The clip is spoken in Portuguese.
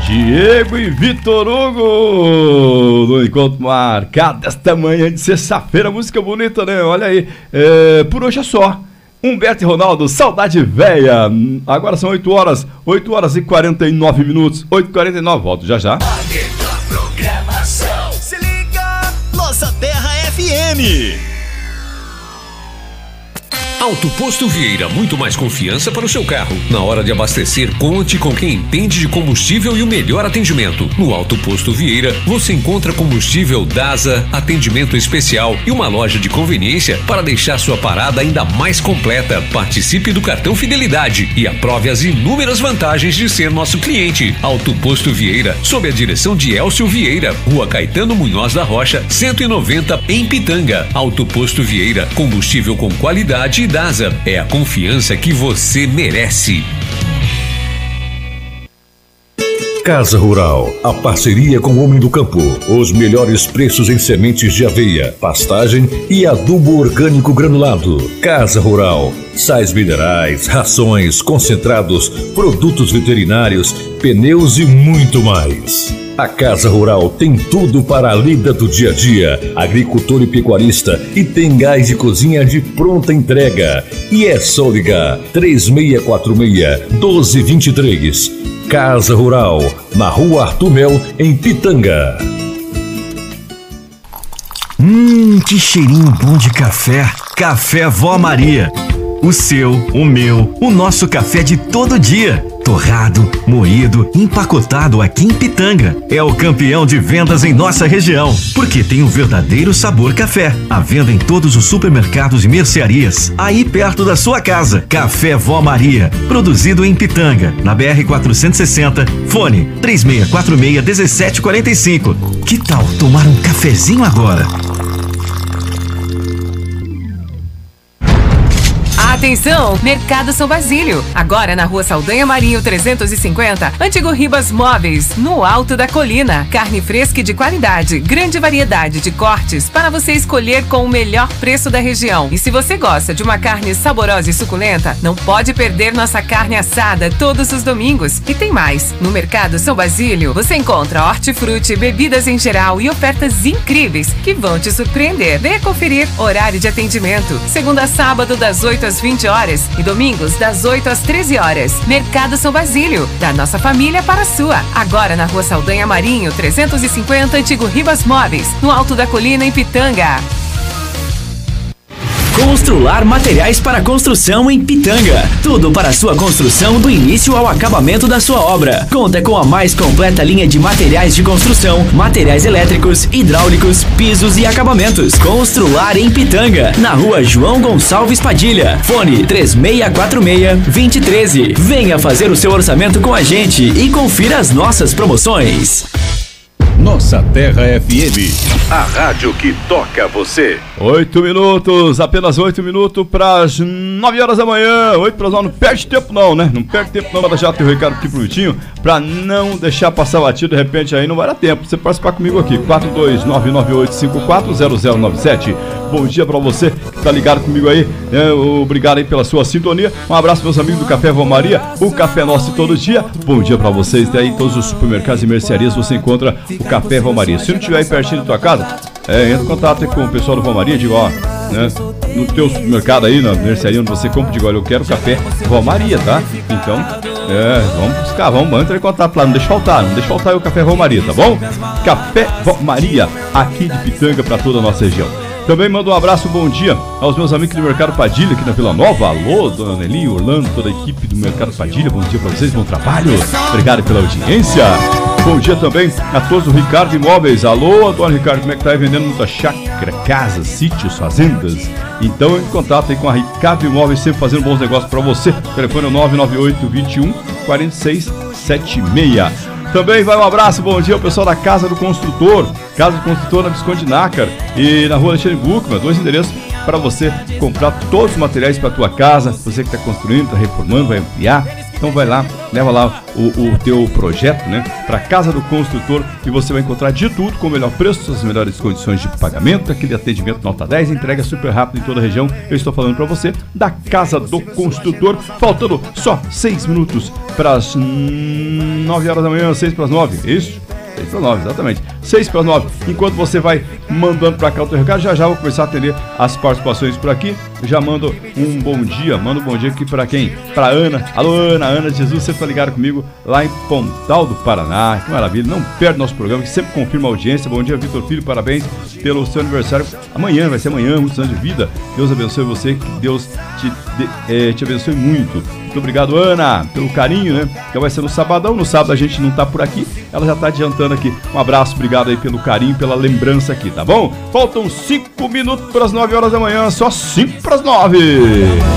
Diego e Vitor Hugo no encontro marcado desta manhã de sexta-feira. Música bonita, né? Olha aí. Por hoje é só. Humberto e Ronaldo, Saudade Véia. Agora são 8 horas e 49 minutos. 8h49, volto já já. A melhor programação. Se liga, Nossa Terra FM. Auto Posto Vieira, muito mais confiança para o seu carro. Na hora de abastecer, conte com quem entende de combustível e o melhor atendimento. No Auto Posto Vieira, você encontra combustível DASA, atendimento especial e uma loja de conveniência para deixar sua parada ainda mais completa. Participe do cartão Fidelidade e aprove as inúmeras vantagens de ser nosso cliente. Auto Posto Vieira, sob a direção de Elcio Vieira, Rua Caetano Munhoz da Rocha, 190, em Pitanga. Auto Posto Vieira, combustível com qualidade e DASA, é a confiança que você merece. Casa Rural, a parceria com o Homem do Campo. Os melhores preços em sementes de aveia, pastagem e adubo orgânico granulado. Casa Rural, sais minerais, rações, concentrados, produtos veterinários, pneus e muito mais. A Casa Rural tem tudo para a lida do dia a dia, agricultor e pecuarista, e tem gás de cozinha de pronta entrega. E é só ligar 3646-1223. Casa Rural, na Rua Arthur Mel, em Pitanga. Que cheirinho bom de café. Café Vó Maria. O seu, o meu, o nosso café de todo dia. Torrado, moído, empacotado aqui em Pitanga. É o campeão de vendas em nossa região, porque tem um verdadeiro sabor café. À venda em todos os supermercados e mercearias, aí perto da sua casa. Café Vó Maria, produzido em Pitanga, na BR-460, fone 3646-1745. Que tal tomar um cafezinho agora? Atenção, Mercado São Basílio. Agora na Rua Saldanha Marinho 350, Antigo Ribas Móveis, no alto da colina. Carne fresca e de qualidade, grande variedade de cortes para você escolher com o melhor preço da região. E se você gosta de uma carne saborosa e suculenta, não pode perder nossa carne assada todos os domingos. E tem mais, no Mercado São Basílio você encontra hortifruti, bebidas em geral e ofertas incríveis que vão te surpreender. Venha conferir horário de atendimento, segunda a sábado das 8 às 20 horas e domingos das 8 às 13 horas. Mercado São Basílio, da nossa família para a sua. Agora na Rua Saldanha Marinho 350, Antigo Ribas Móveis, no alto da colina em Pitanga. Constrular materiais para construção em Pitanga. Tudo para sua construção do início ao acabamento da sua obra. Conta com a mais completa linha de materiais de construção, materiais elétricos, hidráulicos, pisos e acabamentos. Constrular em Pitanga, na Rua João Gonçalves Padilha. Fone 3646-2013. Venha fazer o seu orçamento com a gente e confira as nossas promoções. Nossa Terra FM, a rádio que toca você. 8 minutos, apenas 8 minutos para as 9 horas da manhã. 8 para as 9, não perde tempo não, né? Não perde tempo não, para deixar o teu recado aqui pro Vitinho, para não deixar passar batido, de repente aí não vai dar tempo. Você participar comigo aqui, 42998540097. Bom dia para você que tá ligado comigo aí, obrigado aí pela sua sintonia. Um abraço meus amigos do Café Vó Maria, o café nosso todo dia. Bom dia para vocês, aí todos os supermercados e mercearias você encontra o Café Vó Maria. Se não estiver aí pertinho da tua casa, entra em contato aí com o pessoal do Vó Maria, digo, ó, né, no teu supermercado aí, na mercearia onde você compra, digo, olha, eu quero Café Vó Maria, tá? Então, vamos buscar, vamos entrar em contato lá, não deixa faltar aí o Café Vó Maria, tá bom? Café Vó Maria, aqui de Pitanga para toda a nossa região. Também mando um abraço, bom dia aos meus amigos do Mercado Padilha aqui na Vila Nova. Alô, dona Nelly, Orlando, toda a equipe do Mercado Padilha. Bom dia pra vocês, bom trabalho. Obrigado pela audiência. Bom dia também a todos do Ricardo Imóveis. Alô, dona Ricardo, como é que tá aí vendendo muita chácara, casas, sítios, fazendas? Então, entre em contato aí com a Ricardo Imóveis, sempre fazendo bons negócios pra você. O telefone é 998-21-4676. Também vai um abraço, bom dia ao pessoal da Casa do Construtor na Visconde Nácar e na Rua Alexandre Buchmann, 2 endereços para você comprar todos os materiais para a tua casa, você que está construindo, está reformando, vai ampliar, Então vai lá, leva lá o teu projeto, né, para Casa do Construtor, e você vai encontrar de tudo com o melhor preço, as melhores condições de pagamento, aquele atendimento nota 10, entrega super rápido em toda a região. Eu estou falando para você da Casa do Construtor, faltando só 6 minutos para as 9 horas da manhã, 6 para as 9, isso? 6 para 9, exatamente. 6 para 9. Enquanto você vai mandando para cá o teu recado, já vou começar a atender as participações por aqui. Já mando um bom dia. Mando um bom dia aqui para quem? Para Ana. Alô, Ana de Jesus, você está ligado comigo lá em Pontal do Paraná. Que maravilha. Não perde nosso programa, que sempre confirma a audiência. Bom dia, Vitor Filho. Parabéns pelo seu aniversário. Amanhã, vai ser amanhã, muitos anos de vida. Deus abençoe você, que Deus te abençoe muito. Muito obrigado, Ana, pelo carinho, né? Que vai ser no sabadão. No sábado a gente não tá por aqui. Ela já tá adiantando aqui. Um abraço, obrigado aí pelo carinho, pela lembrança aqui, tá bom? Faltam 5 minutos para as 9 horas da manhã, só 5 para as 9.